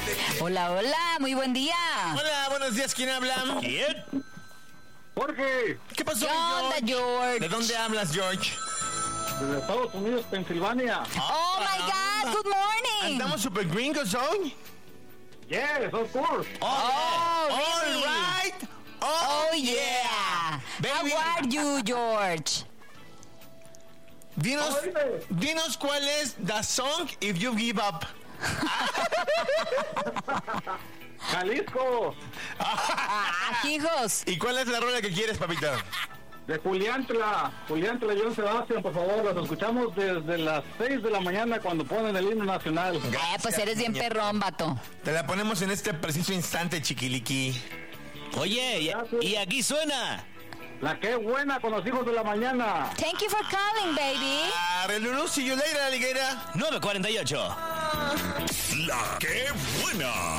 Hola, hola, muy buen día. Hola, buenos días, ¿quién habla? ¿Quién? Jorge, ¿Qué pasó, ¿Qué onda, George? ¿De dónde hablas, George? desde Estados Unidos, Pensilvania. Oh my God, good morning. ¿Andamos super gringos hoy? Yes, of course. Oh, really? All right. Oh, yeah. Baby. How are you, George? Dinos cuál es the song if you give up. Jalisco, Ah, hijos. ¿Y cuál es la rola que quieres, papito? de Juliantla, John Sebastián, por favor, los escuchamos desde las 6 de la mañana cuando ponen el himno nacional. Pues eres bien perrón, vato. Te la ponemos en este preciso instante, chiquiliqui. Oye, y aquí suena. La que buena con los hijos de la mañana. Thank you for calling, baby. Relulu, see you later, alligator. 9:48. La que buena.